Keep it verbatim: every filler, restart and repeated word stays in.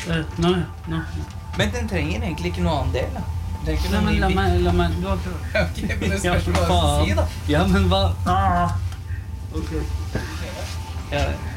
Uh, nå, nå. Men den trenger egentlig ikke noe annen del, da. Den trenger ikke Nei, noe men la ny meg, la meg, du har prøvd. Ok, men det Ja, spørs hva du faen. si, da. Ja, men hva? Ah. Ok. Ja,